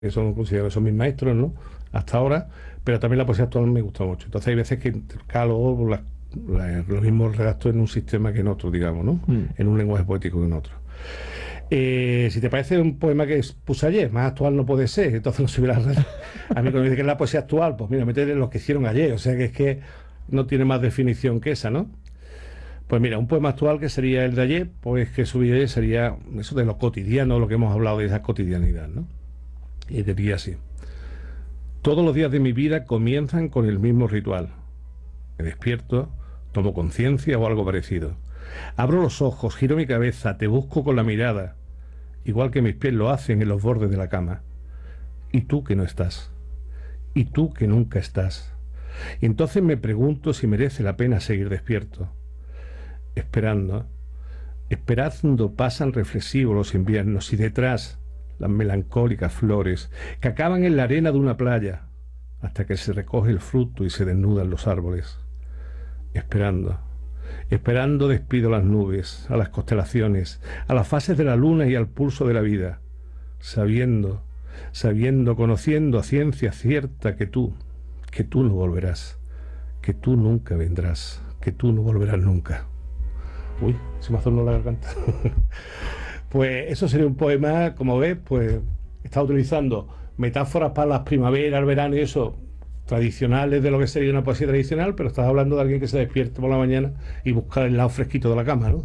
Eso considero que son mis maestros, ¿no? Hasta ahora, pero también la poesía actual me gusta mucho. Entonces hay veces que intercalo los mismos redactos en un sistema que en otro, digamos, ¿no? En un lenguaje poético que en otro. Si te parece un poema que puse ayer, más actual no puede ser, entonces no se hubiera... A mí cuando me dice que es la poesía actual, pues mira, métele los que hicieron ayer, o sea que es que no tiene más definición que esa, ¿no? Pues mira, un poema actual que sería el de ayer, pues que subí ayer sería eso de lo cotidiano, lo que hemos hablado de esa cotidianidad, ¿no? Y diría así: todos los días de mi vida comienzan con el mismo ritual. Me despierto, tomo conciencia o algo parecido. Abro los ojos, giro mi cabeza, te busco con la mirada, igual que mis pies lo hacen en los bordes de la cama. Y tú que no estás. Y tú que nunca estás. Y entonces me pregunto si merece la pena seguir despierto. Esperando pasan reflexivos los inviernos y detrás las melancólicas flores que acaban en la arena de una playa hasta que se recoge el fruto y se desnudan los árboles. Esperando despido las nubes, a las constelaciones, a las fases de la luna y al pulso de la vida, sabiendo, conociendo a ciencia cierta que tú no volverás, que tú nunca vendrás, que tú no volverás nunca. Uy, se me azornó la garganta. Pues eso sería un poema, como ves, pues está utilizando metáforas para las primaveras, el verano y eso, tradicionales de lo que sería una poesía tradicional, pero estás hablando de alguien que se despierte por la mañana y busca el lado fresquito de la cama, ¿no?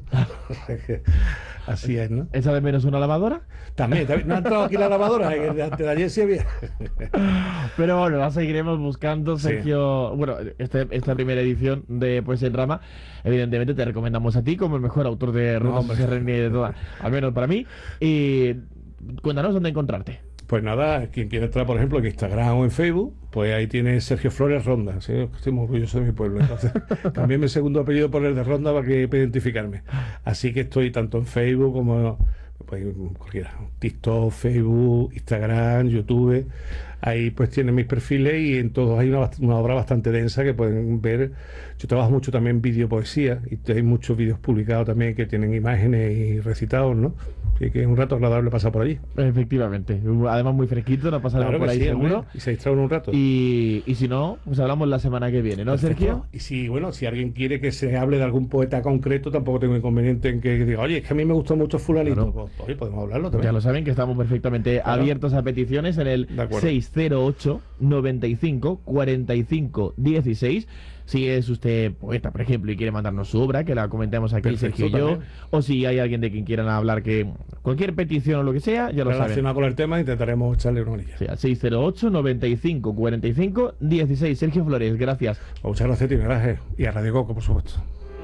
Así es, ¿no? ¿Echa de menos una lavadora? También no ha entrado aquí la lavadora, antes de ayer sí había. Pero bueno, la seguiremos buscando, Sergio. Sí. Bueno, esta primera edición de Poesía en Rama, evidentemente te recomendamos a ti como el mejor autor de Rutas de toda, al menos para mí. Y cuéntanos dónde encontrarte. Pues nada, quien quiera entrar, por ejemplo, en Instagram o en Facebook, pues ahí tiene Sergio Flores Ronda. ¿Sí? Estoy muy orgulloso de mi pueblo. Entonces, también mi segundo apellido por el de Ronda para identificarme. Así que estoy tanto en Facebook como pues, cualquiera, TikTok, Facebook, Instagram, YouTube. Ahí pues tienen mis perfiles y en todos hay una obra bastante densa que pueden ver. Yo trabajo mucho también en videopoesía y hay muchos vídeos publicados también que tienen imágenes y recitados, ¿no? Así que es un rato agradable pasar por allí. Efectivamente, además muy fresquito, nos pasaremos por ahí seguro. Y se distrae un rato. Y si no, pues hablamos la semana que viene, ¿no, perfecto, Sergio? Y si alguien quiere que se hable de algún poeta concreto, tampoco tengo inconveniente en que diga, oye, es que a mí me gustó mucho fulanito. Claro. Pues, oye, podemos hablarlo también. Ya lo saben que estamos perfectamente abiertos a peticiones en el 608 95 45 16. Si es usted poeta, por ejemplo, y quiere mandarnos su obra, que la comentemos aquí, perfecto, Sergio y yo, también. O si hay alguien de quien quieran hablar, que cualquier petición o lo que sea, ya lo saben. Relacionado con el tema, intentaremos echarle una manilla. Sí, al 608 95 45 16. Sergio Flores, gracias. Pues muchas gracias a ti, gracias. Y a Radio Coco, por supuesto.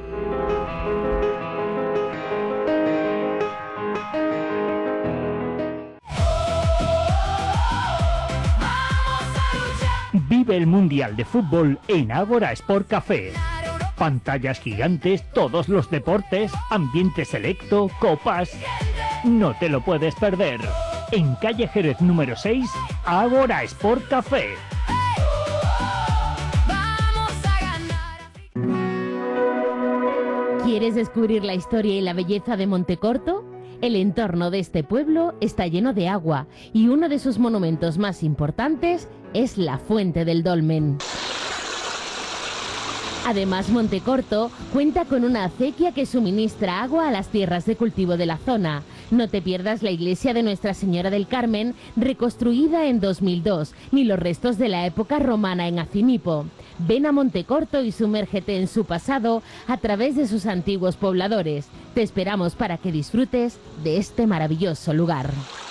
Vive el Mundial de Fútbol en Ágora Sport Café. Pantallas gigantes, todos los deportes, ambiente selecto, copas. No te lo puedes perder. En calle Jerez número 6, Ágora Sport Café. ¿Quieres descubrir la historia y la belleza de Montecorto? El entorno de este pueblo está lleno de agua y uno de sus monumentos más importantes es la Fuente del Dolmen. Además, Montecorto cuenta con una acequia que suministra agua a las tierras de cultivo de la zona. No te pierdas la iglesia de Nuestra Señora del Carmen, reconstruida en 2002, ni los restos de la época romana en Acimipo. Ven a Montecorto y sumérgete en su pasado a través de sus antiguos pobladores. Te esperamos para que disfrutes de este maravilloso lugar.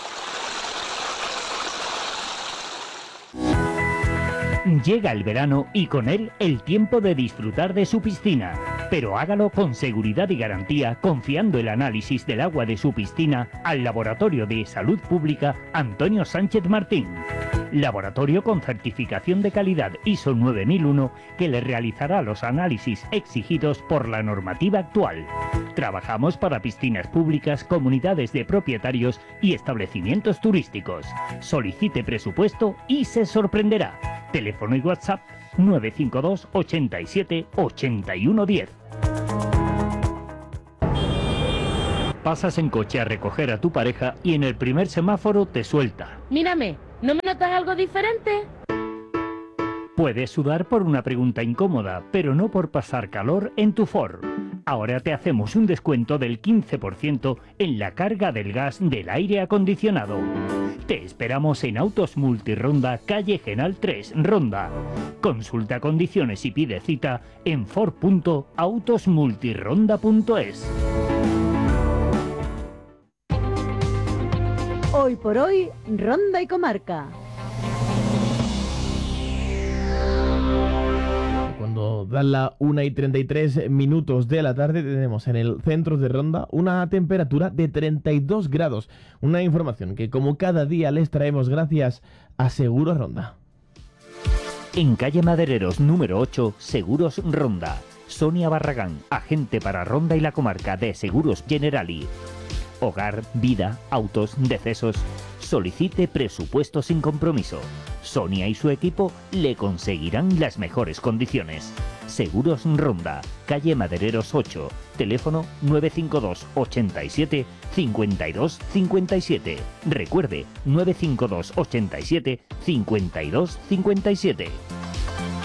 Llega el verano y con él el tiempo de disfrutar de su piscina. Pero hágalo con seguridad y garantía, confiando el análisis del agua de su piscina al Laboratorio de Salud Pública Antonio Sánchez Martín. Laboratorio con certificación de calidad ISO 9001 que le realizará los análisis exigidos por la normativa actual. Trabajamos para piscinas públicas, comunidades de propietarios y establecimientos turísticos. Solicite presupuesto y se sorprenderá. Teléfono y WhatsApp 952 87 81 10. Pasas en coche a recoger a tu pareja y en el primer semáforo te suelta. Mírame, ¿No me notas algo diferente? Puedes sudar por una pregunta incómoda, pero no por pasar calor en tu Ford. Ahora te hacemos un descuento del 15% en la carga del gas del aire acondicionado. Te esperamos en Autos Multironda, calle Genal 3, Ronda. Consulta condiciones y pide cita en ford.autosmultironda.es. Hoy por hoy, Ronda y Comarca. Cuando dan la 1:33 de la tarde, tenemos en el centro de Ronda una temperatura de 32 grados. Una información que, como cada día, les traemos gracias a Seguros Ronda. En calle Madereros número 8, Seguros Ronda. Sonia Barragán, agente para Ronda y la comarca de Seguros Generali. Hogar, vida, autos, decesos. Solicite presupuesto sin compromiso. Sonia y su equipo le conseguirán las mejores condiciones. Seguros Ronda, calle Madereros 8, teléfono 952 87 52 57. Recuerde, 952 87 52 57.